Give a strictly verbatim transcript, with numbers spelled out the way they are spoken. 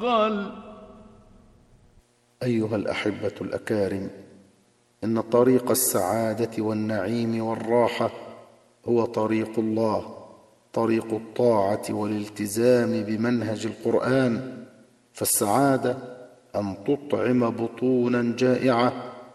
وأخل. أيها الأحبة الأكارم، إن طريق السعادة والنعيم والراحة هو طريق الله، طريق الطاعة والالتزام بمنهج القرآن. فالسعادة أن تطعم بطونا جائعة